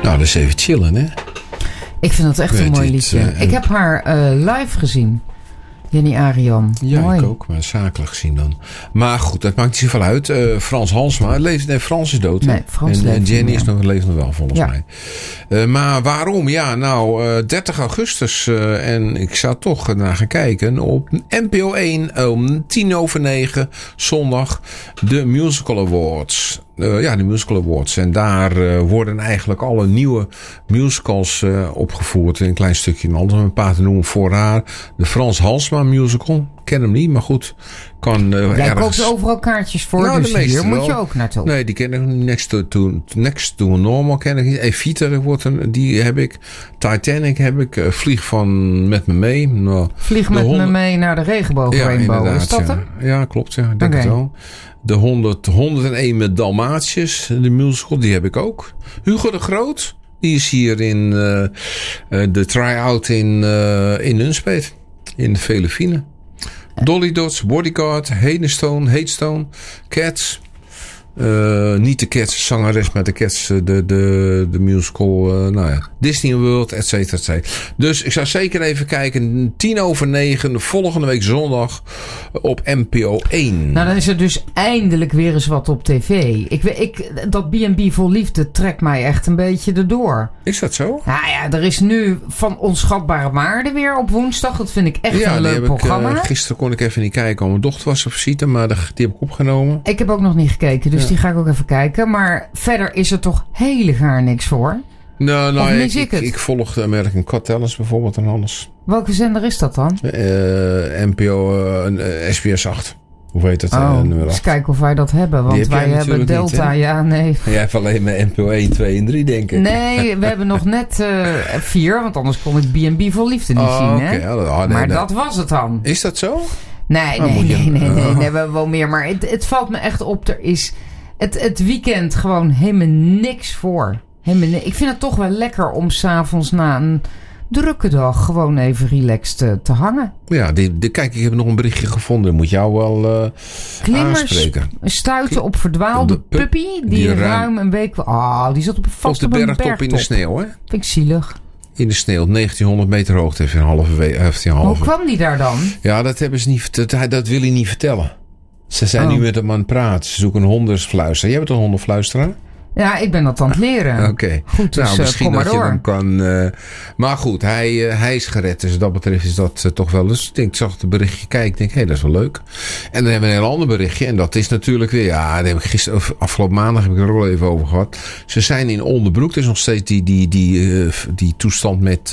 Nou, dat is even chillen, hè? Ik vind dat echt een mooi liedje. Ik heb haar live gezien. Jenny Arian. Ja, mooi. Ik ook, maar zakelijk gezien dan. Maar goed, dat maakt niet zoveel uit. Frans Halsema leeft. Nee, Frans is dood. Nee, Frans en leeft Jenny niet, leeft nog wel, volgens mij. Maar waarom? Ja, 30 augustus. En ik zou toch naar gaan kijken. Op NPO 1 om 9:10 zondag. De Musical Awards. De Musical Awards. En daar worden eigenlijk alle nieuwe musicals opgevoerd. In een klein stukje. Om een paar te noemen voor haar. De Frans Halsema musical. Ik ken hem niet, maar goed. Jij koopt overal kaartjes voor, nou, dus hier moet je ook naartoe. Nee, die ken ik niet. Next to Normal ken ik niet. Evita, die heb ik. Titanic heb ik. Vlieg met me mee. Nou, Vlieg met me mee naar de regenboog Rainbow. Is dat hem? Ja, klopt. Ja. Ik denk het wel. De 101 met Dalmatiërs. De musical, die heb ik ook. Hugo de Groot. Die is hier in de try-out in Nunspeet. In de Velefine. Dolly Dots, Bodyguard, Headstone, Cats. Niet de Cats zangeres, maar de Cats, de musical, Disney World, et cetera, et cetera. Dus ik zou zeker even kijken. 9:10 volgende week zondag op NPO 1. Nou, dan is er dus eindelijk weer eens wat op tv. Dat B&B Vol Liefde trekt mij echt een beetje erdoor. Is dat zo? Nou ja, er is nu Van Onschatbare Waarde weer op woensdag. Dat vind ik echt een leuk programma. Gisteren kon ik even niet kijken. Mijn dochter was op visite, maar die heb ik opgenomen. Ik heb ook nog niet gekeken, dus die ga ik ook even kijken. Maar verder is er toch helemaal niks voor. Nou, ik volg de American Got Talent bijvoorbeeld en alles. Welke zender is dat dan? NPO SBS 8. Hoe heet het? Eens kijken of wij dat hebben. Want wij hebben Delta. Niet, ja, nee. Jij hebt alleen maar NPO 1, 2 en 3, denk ik. Nee, we hebben nog net 4. Want anders kon ik B&B Vol Liefde niet zien. Hè? Maar dat was het dan. Is dat zo? Nee, we hebben wel meer. Maar het valt me echt op. Er is het weekend gewoon helemaal niks voor. Ik vind het toch wel lekker om 's avonds na een drukke dag gewoon even relaxed te hangen. Ja, kijk, ik heb nog een berichtje gevonden. Dat moet jou wel aanspreken. Stuiten op verdwaalde puppy. Die ruim een week... die zat op de bergtop in de sneeuw, hè? Vind ik zielig. In de sneeuw, 1900 meter hoogte. Heeft hij een Hoe kwam die daar dan? Ja, dat hebben ze niet. Dat wil hij niet vertellen. Ze zijn nu met hem aan het praten. Ze zoeken een hondenfluisteraar. Jij bent een hondenfluisteraar? Ja, ik ben dat aan het leren. Oké. Goed, dus misschien kom maar dat door. Je hem kan... maar goed, hij is gered. Dus wat dat betreft is dat toch wel... Dus ik zag het berichtje kijken. Ik denk, dat is wel leuk. En dan hebben we een heel ander berichtje. En dat is natuurlijk weer... Ja, daar heb ik afgelopen maandag heb ik er al even over gehad. Ze zijn in Onderbroek. Er is nog steeds die toestand met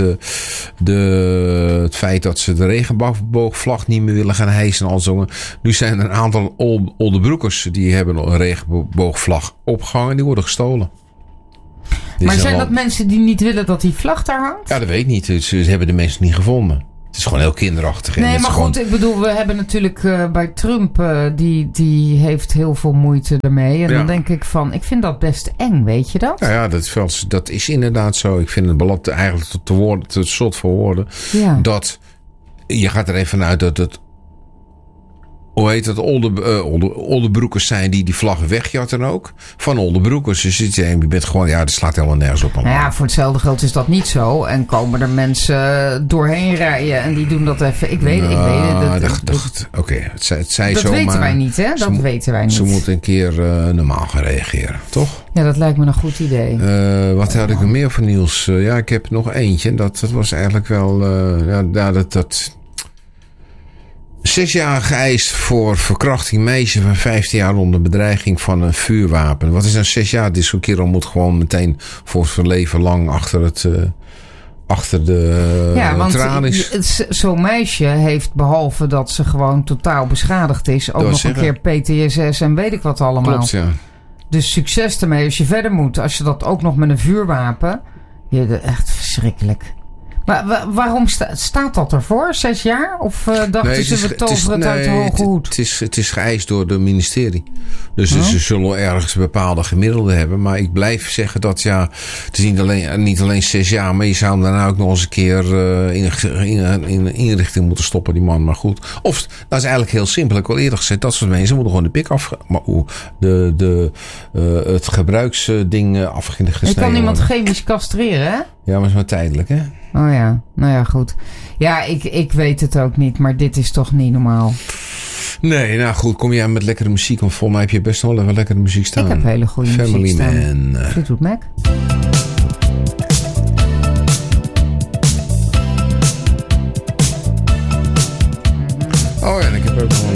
het feit dat ze de regenboogvlag niet meer willen gaan hijsen. En al zo. Nu zijn er een aantal Onderbroekers die hebben een regenboogvlag opgehangen. Die worden gestolen. Maar zijn dat mensen die niet willen dat die vlag daar hangt? Ja, dat weet ik niet. Ze hebben de mensen niet gevonden. Het is gewoon heel kinderachtig. Nee, maar goed, ik bedoel, we hebben natuurlijk bij Trump, die heeft heel veel moeite ermee. En dan denk ik van, ik vind dat best eng, weet je dat? Ja, dat is inderdaad zo. Ik vind het belangrijk eigenlijk tot slot voor woorden. Ja. Dat, je gaat er even vanuit dat het... Hoe heet het? Onderbroekers zijn die vlag wegjatten ook. Van onderbroekers. Dus je bent gewoon... Ja, dat slaat helemaal nergens op. Nou ja, voor hetzelfde geld is dat niet zo. En komen er mensen doorheen rijden. En die doen dat even... Ik weet het. Oké, het zei dat zo. Dat weten wij niet, hè? Dat weten wij niet. Ze moeten een keer normaal gaan reageren, toch? Ja, dat lijkt me een goed idee. Wat had ik nog meer voor nieuws? Ja, ik heb nog eentje. Dat was eigenlijk wel... 6 jaar geëist voor verkrachting meisje van 15 jaar onder bedreiging van een vuurwapen. Wat is nou 6 jaar? Dit zo'n kerel moet gewoon meteen voor zijn leven lang achter de tralies. Zo'n meisje heeft, behalve dat ze gewoon totaal beschadigd is, ook nog een keer PTSS en weet ik wat allemaal. Klopt, ja. Dus succes ermee als je verder moet. Als je dat ook nog met een vuurwapen... echt verschrikkelijk. Maar waarom staat dat ervoor? 6 jaar? Of dachten ze, we toveren het uit de hoge hoed? Het is geëist door het ministerie. Dus ze zullen ergens bepaalde gemiddelden hebben. Maar ik blijf zeggen dat het is niet alleen 6 jaar. Maar je zou hem daarna ook nog eens een keer in inrichting moeten stoppen, die man. Maar goed. Of, dat is eigenlijk heel simpel. Ik heb al eerder gezegd, dat soort mensen moeten gewoon de pik af... het gebruiksding afgesneden. Je kan iemand chemisch castreren, hè? Ja, maar dat is maar tijdelijk, hè? Oh ja, nou ja, goed. Ja, ik weet het ook niet, maar dit is toch niet normaal. Nee, nou goed, kom jij met lekkere muziek? Want volgens mij heb je best wel even lekkere muziek staan. Ik heb hele goede muziek staan. Family Man. Fleetwood Mac. Oh ja, en ik heb ook nog